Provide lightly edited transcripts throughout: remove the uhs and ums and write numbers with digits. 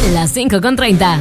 Las 5:30.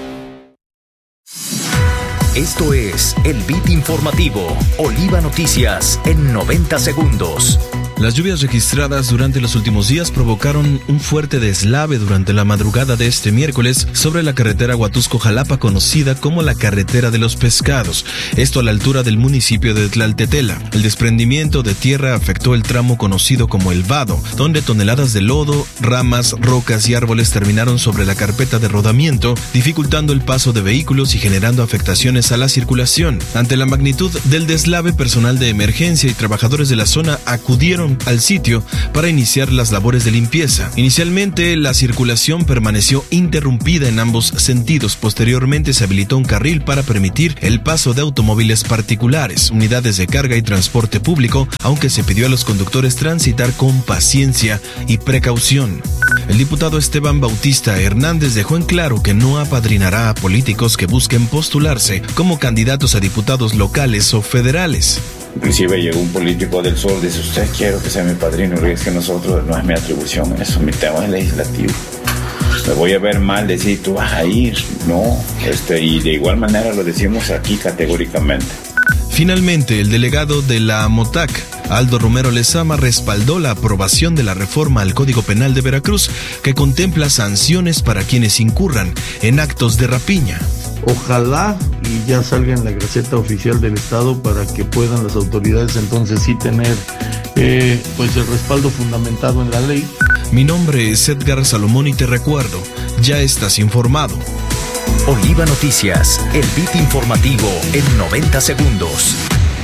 Esto es el Beat Informativo, Oliva Noticias en 90 segundos. Las lluvias registradas durante los últimos días provocaron un fuerte deslave durante la madrugada de este miércoles sobre la carretera Huatusco-Jalapa, conocida como la Carretera de los Pescados, esto a la altura del municipio de Tlaltetela. El desprendimiento de tierra afectó el tramo conocido como El Vado, donde toneladas de lodo, ramas, rocas y árboles terminaron sobre la carpeta de rodamiento, dificultando el paso de vehículos y generando afectaciones a la circulación. Ante la magnitud del deslave, personal de emergencia y trabajadores de la zona acudieron al sitio para iniciar las labores de limpieza. Inicialmente, la circulación permaneció interrumpida en ambos sentidos. Posteriormente, se habilitó un carril para permitir el paso de automóviles particulares, unidades de carga y transporte público, aunque se pidió a los conductores transitar con paciencia y precaución. El diputado Esteban Bautista Hernández dejó en claro que no apadrinará a políticos que busquen postularse como candidatos a diputados locales o federales. Inclusive llegó un político del sur, dice: usted quiero que sea mi padrino, porque es que nosotros no es mi atribución, eso mi tema es legislativo. Me voy a ver mal decir tú vas a ir, no, y de igual manera lo decimos aquí categóricamente. Finalmente, el delegado de la AMOTAC, Aldo Romero Lezama, respaldó la aprobación de la reforma al Código Penal de Veracruz, que contempla sanciones para quienes incurran en actos de rapiña. Ojalá y ya salga en la Gaceta Oficial del Estado para que puedan las autoridades entonces sí tener pues el respaldo fundamentado en la ley. Mi nombre es Edgar Salomón y te recuerdo, ya estás informado. Oliva Noticias, el Beat Informativo en 90 segundos.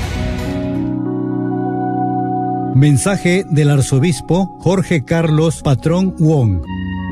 Mensaje del arzobispo Jorge Carlos Patrón Wong.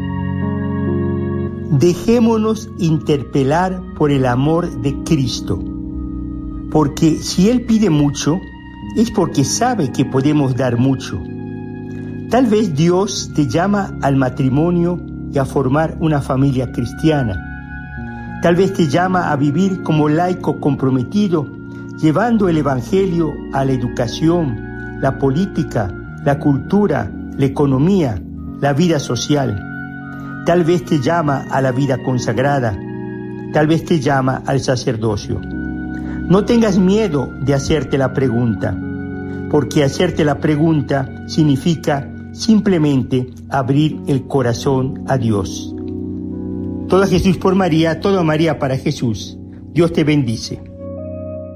Dejémonos interpelar por el amor de Cristo, porque si Él pide mucho, es porque sabe que podemos dar mucho. Tal vez Dios te llama al matrimonio y a formar una familia cristiana. Tal vez te llama a vivir como laico comprometido, llevando el Evangelio a la educación, la política, la cultura, la economía, la vida social. Tal vez te llama a la vida consagrada, tal vez te llama al sacerdocio. No tengas miedo de hacerte la pregunta, porque hacerte la pregunta significa simplemente abrir el corazón a Dios. Todo a Jesús por María, todo a María para Jesús. Dios te bendice.